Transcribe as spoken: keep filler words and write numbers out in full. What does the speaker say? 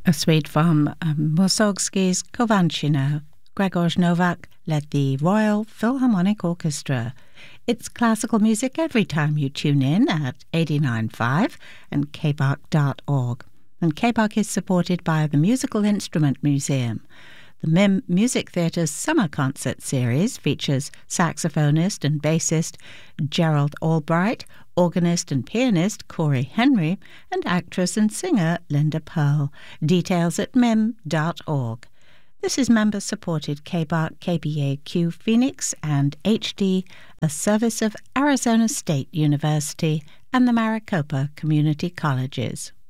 A suite from um, Mussorgsky's Kovanchino. Grzegorz Nowak led the Royal Philharmonic Orchestra. It's classical music every time you tune in at eighty-nine point five and k b a r k dot org. And K B A R K is supported by the Musical Instrument Museum. The M I M Music Theatre's Summer Concert Series features saxophonist and bassist Gerald Albright, organist and pianist Corey Henry, and actress and singer Linda Pearl. Details at m i m dot org. This is member-supported K B A R K K B A Q Phoenix and H D, a service of Arizona State University and the Maricopa Community Colleges.